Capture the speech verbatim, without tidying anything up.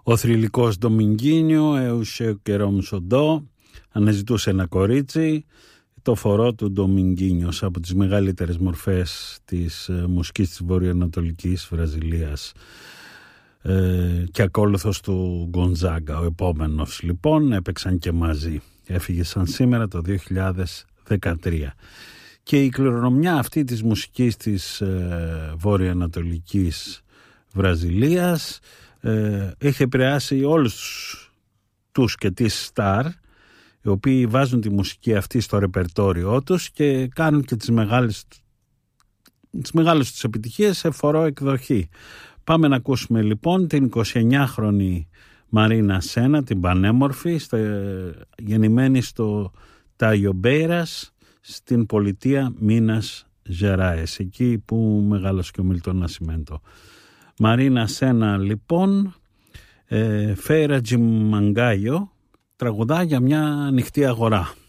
Ο θρυλικός Ντομινγκίνιο έουσε ο καιρόμ σοντό, αναζητούσε ένα κορίτσι. Το φορό του Ντομινγκίνιος, από τις μεγαλύτερες μορφές της μουσικής της βορειοανατολικής Βραζιλίας, ε, και ακόλουθος του Γκοντζάγκα. Ο επόμενος λοιπόν, έπαιξαν και μαζί. Έφυγε σαν σήμερα το δύο χιλιάδες δεκατρία. Και η κληρονομιά αυτή της μουσικής της ε, βορειοανατολικής Βραζιλίας ε, έχει επηρεάσει όλους τους και τις στάρ, οι οποίοι βάζουν τη μουσική αυτή στο ρεπερτόριό τους και κάνουν και τις μεγάλες, τις μεγάλες τους επιτυχίες σε φορό εκδοχή. Πάμε να ακούσουμε λοιπόν την εικοσιεννιάχρονη Μαρίνα Σένα, την πανέμορφη, στο, γεννημένη στο Ταϊομπέιρας, στην πολιτεία Μίνας Ζεράες, εκεί που μεγάλωσε και ο Μιλτόν Νασιμέντο. Μαρίνα Σένα λοιπόν, ε, Φέρα Τζιμαγκάιο, τραγουδά για μια ανοιχτή αγορά.